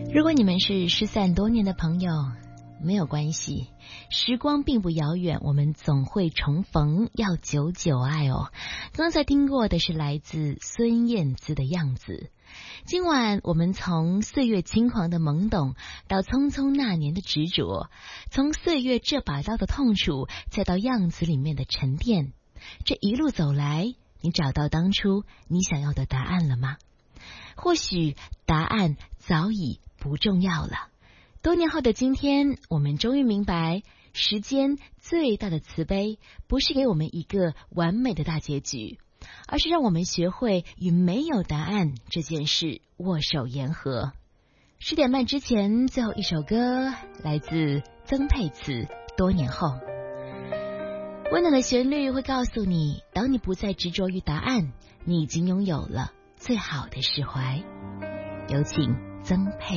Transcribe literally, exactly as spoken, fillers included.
如果你们是失散多年的朋友，没有关系，时光并不遥远，我们总会重逢，要久久爱哦。刚才听过的是来自孙燕姿的样子。今晚我们从岁月轻狂的懵懂到匆匆那年的执着，从岁月这把刀的痛楚再到样子里面的沉淀，这一路走来，你找到当初你想要的答案了吗？或许答案早已不重要了。多年后的今天，我们终于明白，时间最大的慈悲不是给我们一个完美的大结局，而是让我们学会与没有答案这件事握手言和。十点半之前，最后一首歌来自曾沛慈《多年后》。温暖的旋律会告诉你，当你不再执着于答案，你已经拥有了最好的释怀。有请曾沛。